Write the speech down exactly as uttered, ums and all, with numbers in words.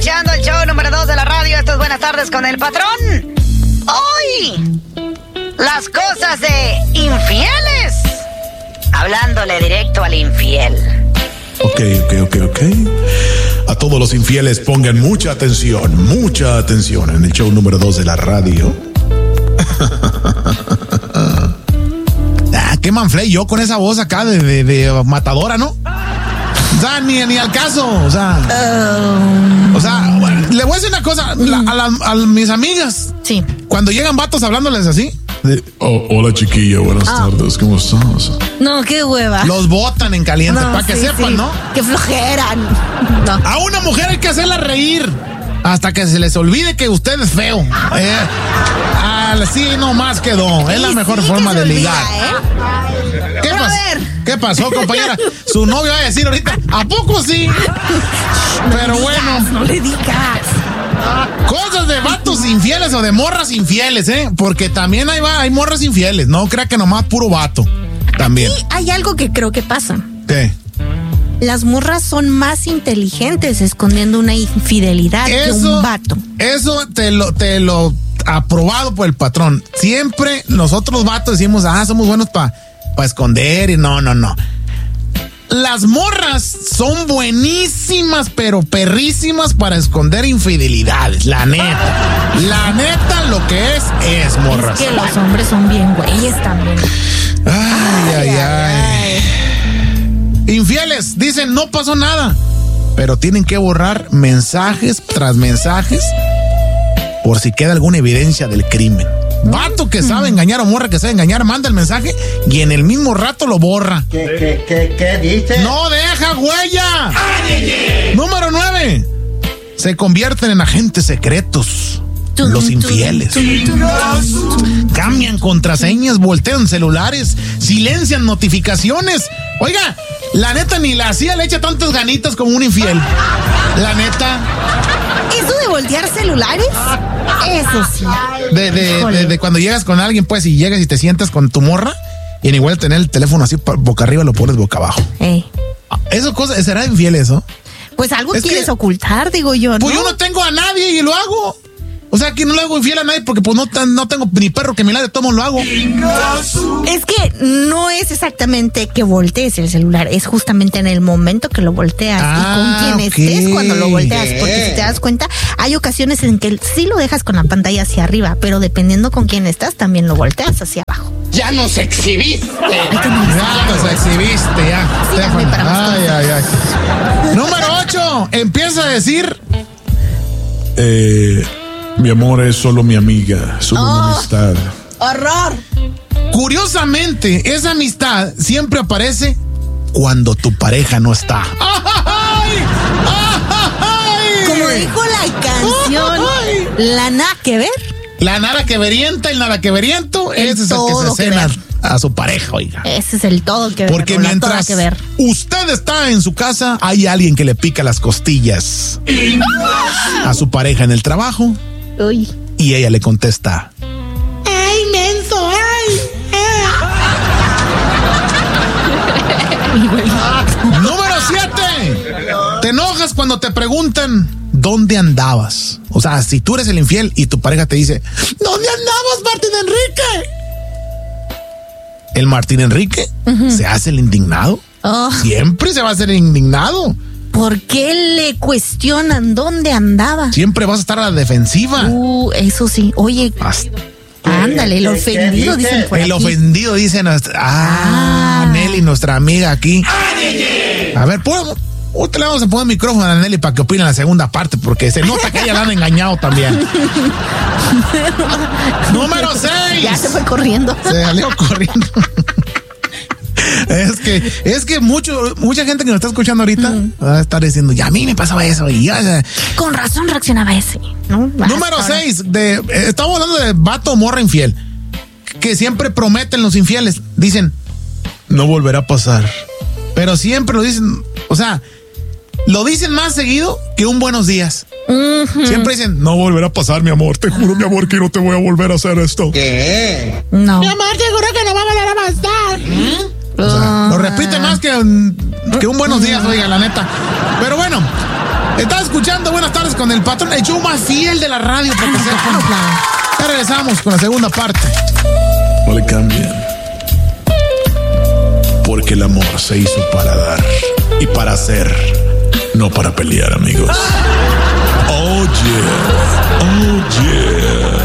escuchando el show número dos de la radio. Esto es Buenas Tardes con el Patrón. Hoy, las cosas de infieles. Hablándole directo al infiel. Ok, ok, ok, ok. A todos los infieles pongan mucha atención, mucha atención en el show número dos de la radio. Ah, qué manflé yo con esa voz acá de, de, de matadora, ¿no? O sea, ni, ni al caso, o sea. Uh, o sea, le voy a decir una cosa, la, a, la, a mis amigas. Sí. Cuando llegan vatos hablándoles así. De, oh, hola chiquilla, buenas oh. tardes, ¿cómo estás? No, qué hueva. Los botan en caliente, no, para que sí, sepan, sí. ¿no? Qué flojera. No. A una mujer hay que hacerla reír hasta que se les olvide que usted es feo. Eh, así nomás quedó. Sí, es la mejor sí, forma de ligar. Olvida, ¿eh? ¿Qué, pas- ¿Qué pasó, compañera? Su novio va a decir ahorita, ¿a poco sí? No Pero digas, bueno. No le digas. Cosas de vatos infieles o de morras infieles, ¿eh? Porque también hay, hay morras infieles. No crea que nomás puro vato. También. Sí, hay algo que creo que pasa. ¿Qué? Las morras son más inteligentes escondiendo una infidelidad eso, que un vato. Eso te lo, te lo aprobado por el patrón. Siempre nosotros vatos decimos, ah, somos buenos para pa esconder y no, no, no. Las morras son buenísimas, pero perrísimas para esconder infidelidades, la neta. La neta, lo que es, es morras. Es que los hombres son bien güeyes también. Ay, ay, ay. ay. Infieles, dicen, no pasó nada. Pero tienen que borrar mensajes tras mensajes por si queda alguna evidencia del crimen. Vato que sabe engañar o morra que sabe engañar, manda el mensaje y en el mismo rato lo borra. ¿Qué, qué, qué, qué dice? ¡No deja huella! Número nueve. Se convierten en agentes secretos. Los infieles. Cambian contraseñas, voltean celulares, silencian notificaciones. Oiga, la neta ni la hacía le echa tantas ganitas como un infiel. La neta. ¿Eso de voltear celulares? Eso sí. De, de, de, de cuando llegas con alguien, pues, y llegas y te sientas con tu morra, y en igual tener el teléfono así boca arriba, lo pones boca abajo. Hey. Eso cosa, ¿será infiel eso? Pues algo es quieres que, ocultar, digo yo, ¿no? Pues yo no tengo a nadie y lo hago. O sea, que no le hago infiel a nadie porque pues no, no tengo ni perro que me ladre, todo lo hago. Es que no es exactamente que voltees el celular, es justamente en el momento que lo volteas ah, y con quien okay. estés cuando lo volteas. Porque si te das cuenta, hay ocasiones en que sí lo dejas con la pantalla hacia arriba, pero dependiendo con quién estás, también lo volteas hacia abajo. ¡Ya nos exhibiste! Ya nos exhibiste, ya. Sí, ay, ay, ay. Número ocho, empieza a decir... Eh... Mi amor es solo mi amiga, solo oh, una amistad. ¡Horror! Curiosamente, esa amistad siempre aparece cuando tu pareja no está. ¡Ay! ¡Ay! Como dijo la canción, ¡ay! La nada que ver. La nada que verienta, el nada que veriento, el ese es el que se cena a su pareja, oiga. Ese es el todo que ver. Porque mientras que ver. Usted está en su casa, hay alguien que le pica las costillas a su pareja en el trabajo. Uy. Y ella le contesta: ¡ay, menso! ¡Ay! ¡ay! Número siete. Te enojas cuando te preguntan ¿dónde andabas? O sea, si tú eres el infiel y tu pareja te dice ¿dónde andabas, Martín Enrique? El Martín Enrique uh-huh. se hace el indignado. Oh. Siempre se va a hacer el indignado. ¿Por qué le cuestionan dónde andaba? Siempre vas a estar a la defensiva. Uh, eso sí. Oye, Hasta... ándale, el ofendido dicen por El aquí. ofendido dice nuestra... Ah, ah, Nelly, nuestra amiga aquí. A ver, ¿puedo? Ahorita le vamos a poner el micrófono a Nelly para que opine en la segunda parte, porque se nota que ella la han engañado también. Número seis. Ya se fue corriendo. Se salió corriendo. Es que, es que mucho, mucha gente que nos está escuchando ahorita mm. va a estar diciendo, ya a mí me pasaba eso y ya. Con razón reaccionaba ese, ¿no? Número seis, de, eh, estamos hablando de vato o morra infiel, que siempre prometen los infieles, dicen, no volverá a pasar, pero siempre lo dicen, o sea, lo dicen más seguido que un buenos días. Uh-huh. Siempre dicen, no volverá a pasar, mi amor, te juro, mi amor, que no te voy a volver a hacer esto. ¿Qué? No. Mi amor, te juro que no va a volver a pasar. ¿Mm? O sea, lo repite más que, que un buenos días, oiga, la neta. Pero bueno, Estás escuchando Buenas Tardes con el Patrón, el show más fiel de la radio. Porque ya regresamos con la segunda parte. No le cambien. Porque el amor se hizo para dar y para hacer, no para pelear, amigos. Oh yeah, oh yeah.